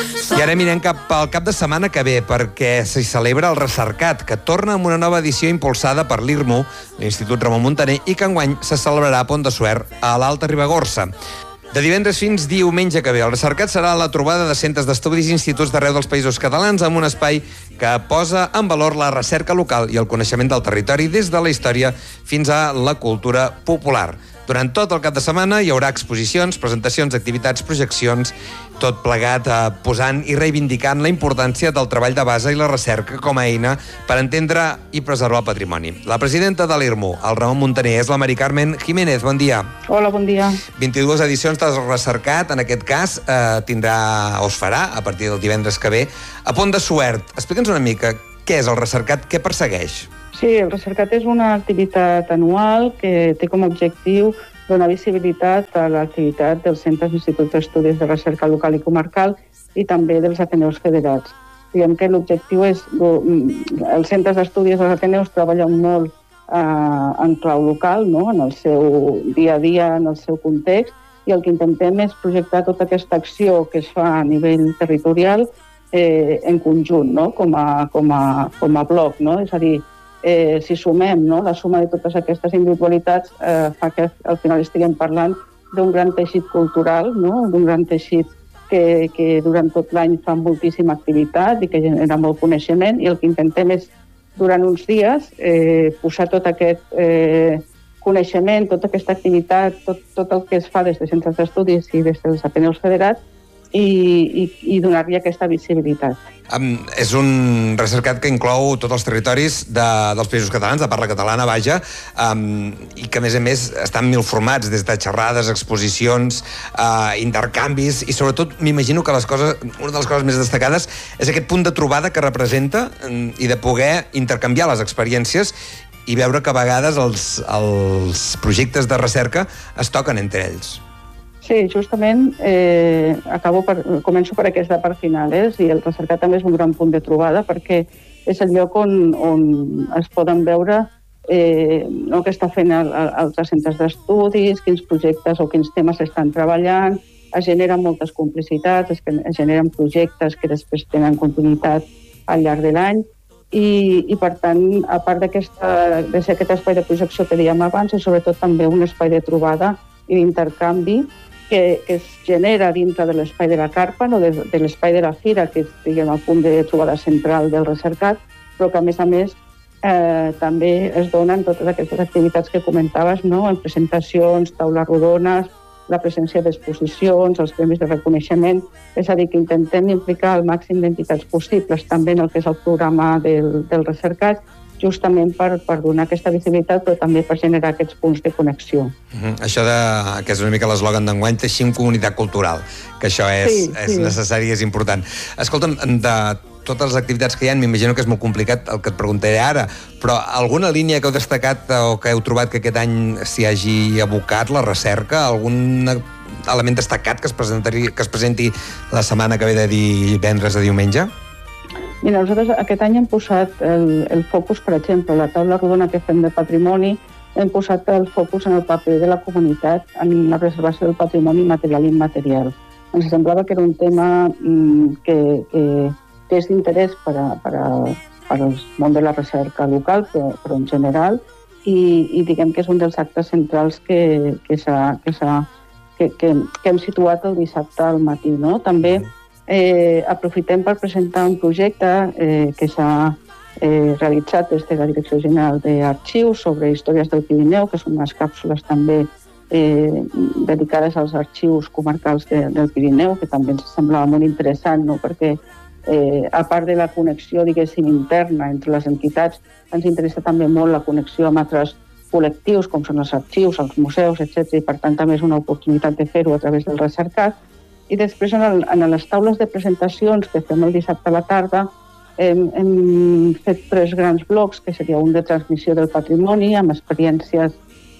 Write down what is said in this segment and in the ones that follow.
I ara mirem cap al cap de setmana que ve, perquè s'hi celebra el Recercat, que torna amb una nova edició impulsada per l'IRMU, l'Institut Ramon Muntaner, i que enguany se celebrarà a Pont de Suert, a l'Alta Ribagorça. De divendres fins diumenge que ve, el Recercat serà la trobada de centres d'estudis i instituts d'arreu dels països catalans amb un espai que posa en valor la recerca local i el coneixement del territori des de la història fins a la cultura popular. Durant tot el cap de setmana hi haurà exposicions, presentacions, activitats, projeccions, tot plegat posant i reivindicant la importància del treball de base i la recerca com a eina per entendre i preservar el patrimoni. La presidenta de l'IRMU, el Ramon Muntaner, és la Mari Carmen Jiménez. Bon dia. Hola, bon dia. 22 edicions del Recercat, en aquest cas, es farà a partir del divendres que ve a Pont de Suert. Explica'ns una mica què és el Recercat, què persegueix? Sí, el Recercat és una activitat anual que té com a objectiu donar visibilitat a l'activitat dels centres d'instituts d'estudis de recerca local i comarcal i també dels Ateneus federats. Diguem que l'objectiu és... Els centres d'estudis dels Ateneus treballen molt en clau local, no? En el seu dia a dia, en el seu context, i el que intentem és projectar tota aquesta acció que es fa a nivell territorial en conjunt, no? Com a bloc, no? És a dir, si sumem, no? La suma de totes aquestes individualitats fa que al final estiguem parlant d'un gran teixit cultural, no? D'un gran teixit que durant tot l'any fa moltíssima activitat i que genera molt coneixement, i el que intentem és, durant uns dies, posar tot aquest coneixement, tota aquesta activitat, tot el que es fa des de centres d'estudis i des dels Ateneus federats, i donar-li aquesta visibilitat. És un Recercat que inclou tots els territoris dels països catalans, de parla catalana, vaja, i que, a més, estan mil formats, des de xerrades, exposicions, intercanvis, i sobretot m'imagino que una de les coses més destacades és aquest punt de trobada que representa i de poder intercanviar les experiències i veure que a vegades els projectes de recerca es toquen entre ells. Sí, justament començo per aquesta part final, i el Recercat també és un gran punt de trobada perquè és el lloc on es poden veure què està fent els centres d'estudis, quins projectes o quins temes estan treballant, es generen moltes complicitats, es generen projectes que després tenen continuïtat al llarg de l'any i per tant, a part de ser aquest espai de projecció que dèiem abans, és sobretot també un espai de trobada i d'intercanvi que es genera dintre de l'espai de la carpa, no, de l'espai de la fira, que és, diguem, el punt de trobada central del Recercat, però que, a més, també es donen totes aquestes activitats que comentaves, no? En presentacions, taules rodones, la presència d'exposicions, els premis de reconeixement. És a dir, que intentem implicar el màxim d'entitats possibles també en el que és el programa del Recercat, justament per donar aquesta visibilitat, però també per generar aquests punts de connexió. Això que és una mica l'eslògan d'enguany, teixim comunitat cultural, que això és necessari i és important. Escolta'm, de totes les activitats que hi ha, m'imagino que és molt complicat el que et preguntaré ara, però alguna línia que heu destacat o que heu trobat que aquest any s'hi hagi abocat, la recerca, algun element destacat que es presenti la setmana que ve de divendres a diumenge? Mira, nosaltres aquest any hem posat el focus, per exemple, la taula rodona que fem de patrimoni, hem posat el focus en el paper de la comunitat en la preservació del patrimoni material i immaterial. Ens semblava que era un tema que és d'interès per al món de la recerca local, però en general, i diguem que és un dels actes centrals que hem situat el dissabte al matí, no? També aprofitem per presentar un projecte que s'ha realitzat des de la Direcció General d'Arxius sobre històries del Pirineu, que són unes càpsules també dedicades als arxius comarcals del Pirineu, que també ens semblava molt interessant, no? Perquè a part de la connexió, diguéssim, interna entre les entitats, ens interessa també molt la connexió amb altres col·lectius, com són els arxius, els museus, etc. I per tant també és una oportunitat de fer-ho a través del Recercat. I després, en les taules de presentacions que fem el dissabte a la tarda, hem fet 3 grans blocs, que seria un de transmissió del patrimoni, amb experiències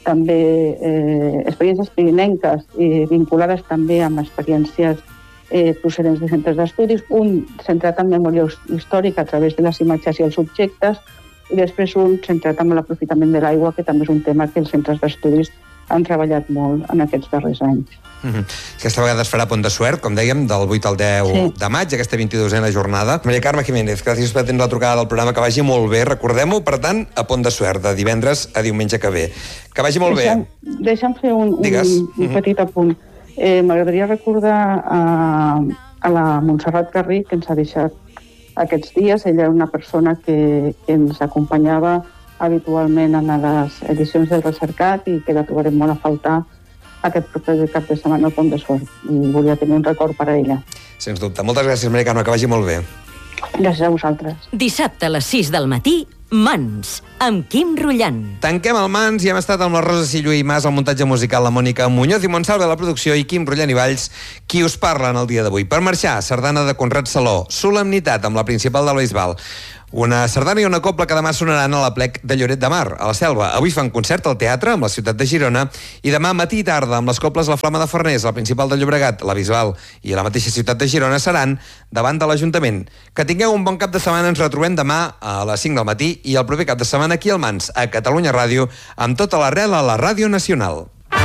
pirinenques i vinculades també amb experiències procedents de centres d'estudis, un centrat en memòria històrica a través de les imatges i els objectes, i després un centrat en l'aprofitament de l'aigua, que també és un tema que els centres d'estudis han treballat molt en aquests darrers anys. Aquesta vegada es farà a Pont de Suert, com dèiem, del 8 al 10 de maig, aquesta 22a jornada. Maria Carme Jiménez, gràcies per atendre la trucada del programa, que vagi molt bé. Recordem-ho, per tant, a Pont de Suert, de divendres a diumenge que ve. Que vagi molt bé. Deixa'm fer un petit apunt. M'agradaria recordar a la Montserrat Garrí, que ens ha deixat aquests dies. Ella és una persona que ens acompanyava habitualment en les edicions del Recercat i que la trobarem molt a faltar aquest proper cap de setmana al Pont de Suert. I volia tenir un record per a ella. Sens dubte. Moltes gràcies, Maria Carme, que vagi molt bé. Gràcies a vosaltres. Dissabte a les 6 del matí, Mans, amb Quim Rullant. Tanquem el Mans i hem estat amb la Rosa Sillo i Mas, al muntatge musical, la Mònica Muñoz i Montsalve a la producció i Quim Rullant i Valls, qui us parla en el dia d'avui. Per marxar, sardana de Conrad Saló, Solemnitat amb la principal del Bisbal. Una sardana i una cobla que demà sonaran a l'Aplec de Lloret de Mar, a la Selva. Avui fan concert al teatre, amb la ciutat de Girona, i demà matí i tarda, amb les cobles La Flama de Farners, la principal de Llobregat, la Bisbal i la mateixa ciutat de Girona, seran davant de l'Ajuntament. Que tingueu un bon cap de setmana, ens retrobem demà a les 5 del matí i el proper cap de setmana aquí al Mans, a Catalunya Ràdio, amb tota l'arrel a la Ràdio Nacional.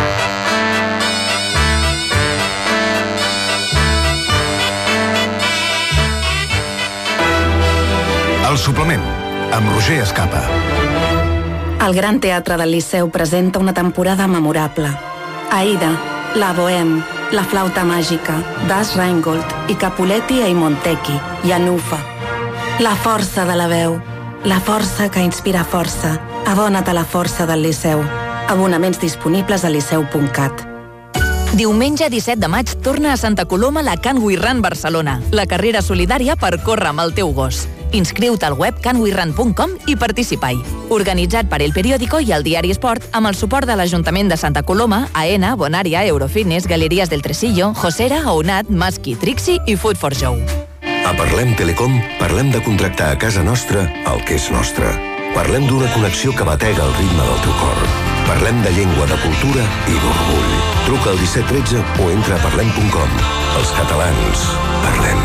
El suplement, amb Roger Escapa. El Gran Teatre del Liceu presenta una temporada memorable. Aida, La Bohème, La Flauta Màgica, Das Rheingold i Capuletti e Montecchi, i Anufa. La força de la veu, la força que inspira força. Abona't a la força del Liceu. Abonaments disponibles a liceu.cat. Diumenge 17 de maig torna a Santa Coloma la Can We Run Barcelona, la carrera solidària per córrer amb el teu gos. Inscriu-te al web canwerun.com i participa-hi. Organitzat per El Periódico i el Diari Esport, amb el suport de l'Ajuntament de Santa Coloma, AENA, Bonaria, Eurofitness, Galeries del Tresillo, Josera, Ounat, Maski, Trixi i Food for Show. A Parlem Telecom parlem de contractar a casa nostra el que és nostre. Parlem d'una connexió que batega el ritme del teu cor. Parlem de llengua, de cultura i d'orgull. Truca al 1713 o entra a parlem.com. Els catalans parlem.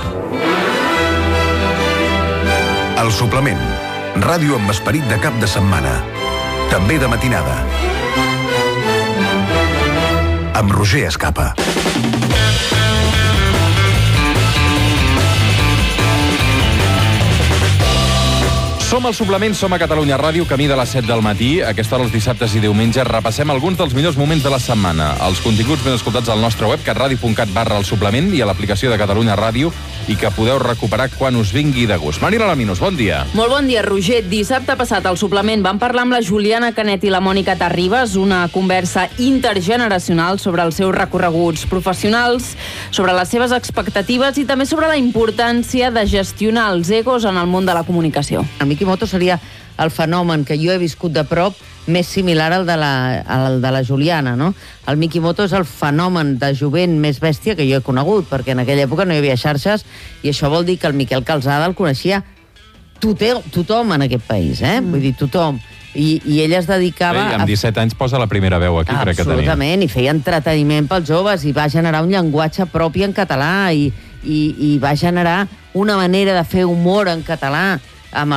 El suplement. Ràdio amb esperit de cap de setmana. També de matinada. Amb Roger Escapa. Som al suplement, som a Catalunya Ràdio, camí de les 7 del matí. A aquesta hora, els dissabtes i diumenges, repassem alguns dels millors moments de la setmana. Els continguts ben escoltats al nostre web, catradio.cat/el suplement, i a l'aplicació de Catalunya Ràdio, i que podeu recuperar quan us vingui de gust. Marina Laminos, bon dia. Molt bon dia, Roger. Dissabte passat al suplement vam parlar amb la Juliana Canet i la Mònica Terribas, una conversa intergeneracional sobre els seus recorreguts professionals, sobre les seves expectatives i també sobre la importància de gestionar els egos en el món de la comunicació. El Mikimoto seria el fenomen que jo he viscut de prop més similar al de la Juliana, no? El Mikimoto és el fenomen de jovent més bèstia que jo he conegut, perquè en aquella època no hi havia xarxes, i això vol dir que el Miquel Calzada el coneixia tothom en aquest país, Vull dir, tothom. I ella es dedicava... Amb 17 anys posa la primera veu aquí, crec que tenia. Absolutament, i feia entreteniment pels joves, i va generar un llenguatge propi en català, i va generar una manera de fer humor en català, amb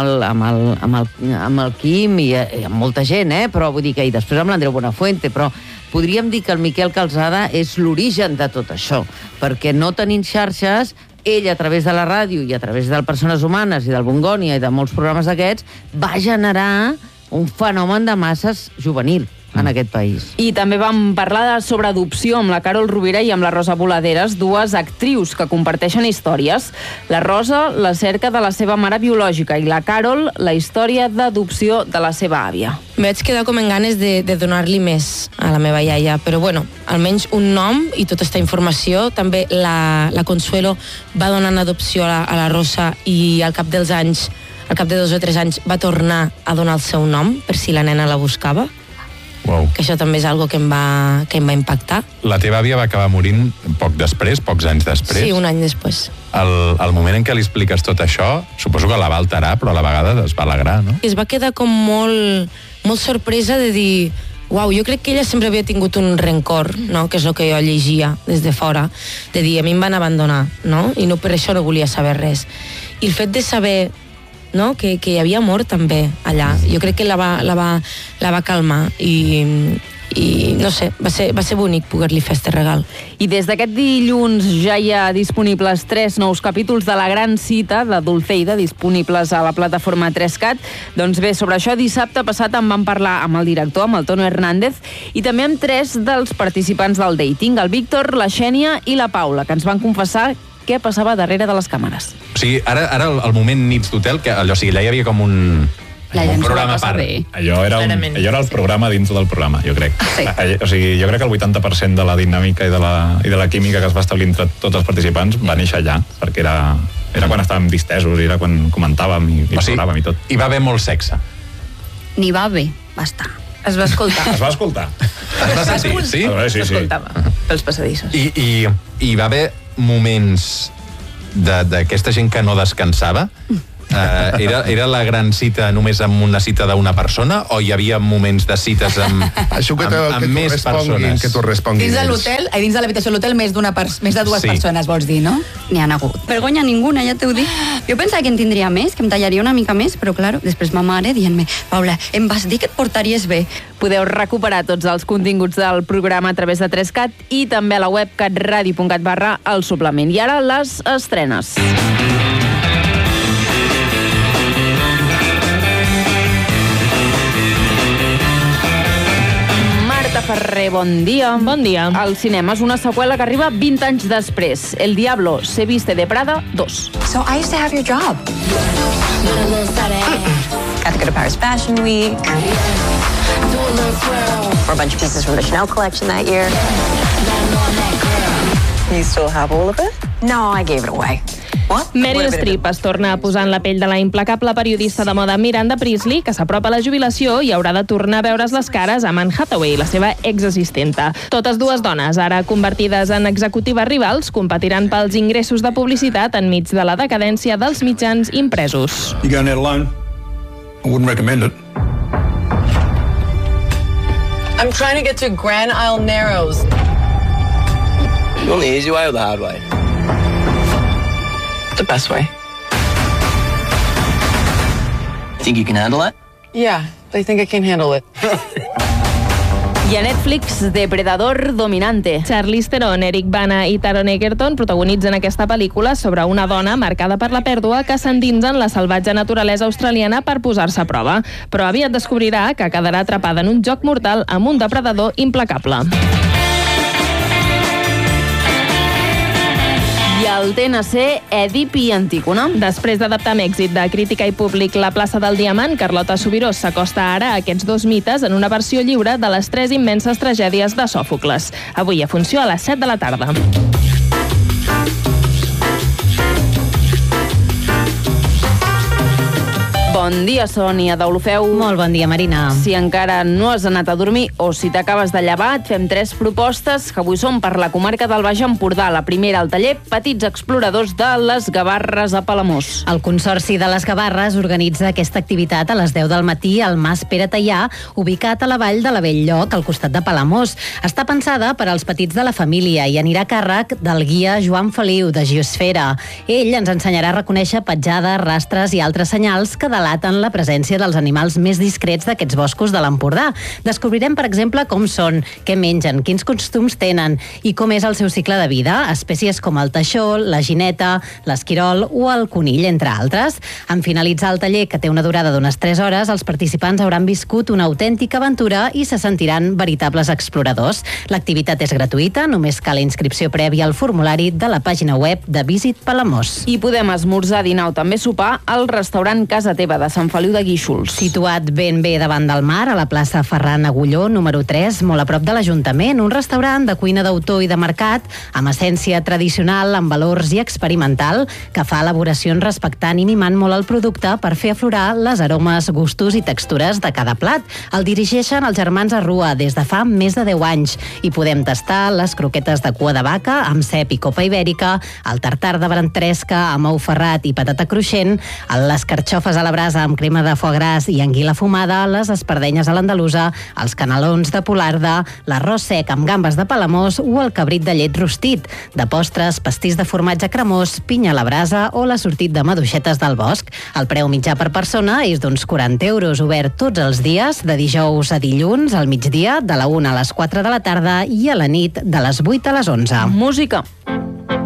el Quim i amb molta gent, però vull dir que i després amb l'Andreu Buenafuente, però podríem dir que el Miquel Calzada és l'origen de tot això, perquè no tenint xarxes, ell a través de la ràdio i a través de Persones Humanes i del Bongònia i de molts programes d'aquests, va generar un fenomen de masses juvenil en aquest país. I també vam parlar sobre adopció amb la Carol Rovira i amb la Rosa Voladeres, dues actrius que comparteixen històries. La Rosa, la cerca de la seva mare biològica, i la Carol, la història d'adopció de la seva àvia. Me vaig quedar com en ganes de donar-li més a la meva iaia, però bueno, almenys un nom i tota aquesta informació. També la Consuelo va donar en adopció a la Rosa i al cap dels anys, al cap de 2 o 3 anys, va tornar a donar el seu nom per si la nena la buscava. Wow. Que això també és algo que em va impactar. La teva àvia va acabar morint pocs anys després. Sí, un any després. El moment en què li expliques tot això, suposo que la va alterar, però a la vegada es va alegrar, no? Es va quedar com molt sorpresa de dir, uau, jo crec que ella sempre havia tingut un rencor, no? Que és el que jo llegia des de fora, de dir, a mi em van abandonar, no? I no, per això no volia saber res. I el fet de saber, no? Que hi havia amor també allà. Jo crec que la va calmar i no sé, va ser bonic poder-li fer este regal. I des d'aquest dilluns ja hi ha disponibles 3 nous capítols de La Gran Cita de Dulceida, disponibles a la plataforma 3CAT. Doncs bé, sobre això dissabte passat en vam parlar amb el director, amb el Tono Hernández, i també amb 3 dels participants del dating, el Víctor, la Xènia i la Paula, que ens van confessar què passava darrere de les càmeres. O sigui, ara el moment Nits d'hotel, que allò, o sigui, allà hi havia com un programa a part. Allò era el programa dins del programa, jo crec. Sí. O sigui, jo crec que el 80% de la dinàmica i de la química que es va establir entre tots els participants va néixer allà, perquè era quan estàvem distesos, era quan comentàvem i parlàvem i tot. Hi va haver molt sexe. N'hi va haver, va estar. Es va escoltar. Es va escoltar. Es va sentir, sí? Sí. S'escoltava pels passadissos. I hi va haver moments d'aquesta gent que no descansava? Era la gran cita només amb una cita d'una persona o hi havia moments de cites amb més persones? Que t'ho responguin dins de l'hotel, dins de l'habitació de l'hotel, més de dues persones, vols dir, no? N'hi ha hagut. Vergonya ninguna, ja t'ho dic. Jo pensava que en tindria més, que em tallaria una mica més, però claro, després ma mare dient-me, Paula, em vas dir que et portaries bé. Podeu recuperar tots els continguts del programa a través de 3CAT i també a la web catradio.cat/el suplement. I ara les estrenes. Ferrer, bon dia. Bon dia. El cinema és una seqüela que arriba 20 anys després. El Diablo se viste de Prada 2. So I used to have your job. Got to go to Paris Fashion Week. Or a bunch of pieces from the Chanel collection that year. You still have all of it? No, I gave it away. Meryl Streep es torna a posar en la pell de la implacable periodista de moda Miranda Priestly, que s'apropa a la jubilació i haurà de tornar a veure's les cares a Anne Hathaway, la seva exassistenta. Totes dues dones, ara convertides en executives rivals, competiran pels ingressos de publicitat enmig de la decadència dels mitjans impresos. You going it alone? I wouldn't recommend it. I'm trying to get to Grand Isle Narrows. You want the easy way or the hard way? The best way. Think you can handle it? Yeah, I think I can handle it. I a Netflix, Depredador Dominante. Charlize Theron, Eric Bana i Taron Egerton protagonitzen aquesta pel·lícula sobre una dona marcada per la pèrdua que s'endinsa en la salvatge naturalesa australiana per posar-se a prova. Però aviat descobrirà que quedarà atrapada en un joc mortal amb un depredador implacable. I el TNC, Èdip i Antígona. Després d'adaptar amb èxit de crítica i públic La plaça del Diamant, Carlota Subirós s'acosta ara a aquests dos mites en una versió lliure de les 3 immenses tragèdies de Sòfocles. Avui a funció a les 7 de la tarda. Bon dia, Sònia Deulofeu. Molt bon dia, Marina. Si encara no has anat a dormir o si t'acabes de llevar, et fem 3 propostes que avui són per la comarca del Baix Empordà. La primera, al taller Petits Exploradors de les Gavarres a Palamós. El Consorci de les Gavarres organitza aquesta activitat a les 10 del matí al Mas Pere Tallà, ubicat a la vall de la Belllloc, al costat de Palamós. Està pensada per als petits de la família i anirà a càrrec del guia Joan Feliu, de Geosfera. Ell ens ensenyarà a reconèixer petjades, rastres i altres senyals que delaten la presència dels animals més discrets d'aquests boscos de l'Empordà. Descobrirem, per exemple, com són, què mengen, quins costums tenen i com és el seu cicle de vida, espècies com el teixó, la gineta, l'esquirol o el conill, entre altres. En finalitzar el taller, que té una durada d'unes 3 hores, els participants hauran viscut una autèntica aventura i se sentiran veritables exploradors. L'activitat és gratuïta, només cal inscripció prèvia al formulari de la pàgina web de Visit Palamós. I podem esmorzar, dinar o també sopar al restaurant Casa Teva de Sant Feliu de Guíxols. Situat ben bé davant del mar, a la plaça Ferran Agulló, número 3, molt a prop de l'Ajuntament, un restaurant de cuina d'autor i de mercat, amb essència tradicional, amb valors i experimental, que fa elaboracions respectant i mimant molt el producte per fer aflorar les aromes, gustos i textures de cada plat. El dirigeixen els germans Arrua des de fa més de 10 anys i podem tastar les croquetes de cua de vaca amb cep i copa ibèrica, el tartar de ventresca amb ou ferrat i patata cruixent, les carxofes a la brasa carbonades amb crema de foie gras i anguila fumada, les espardenyes a l'andalusa, els canelons de Polarda, l'arròs sec amb gambes de Palamós o el cabrit de llet rostit. De postres, pastís de formatge cremós, pinya a la brasa o l'assortit de maduixetes del bosc. El preu mitjà per persona és d'uns 40 €, obert tots els dies, de dijous a dilluns, al migdia, de la 1 a les 4 de la tarda i a la nit, de les 8 a les 11. Música.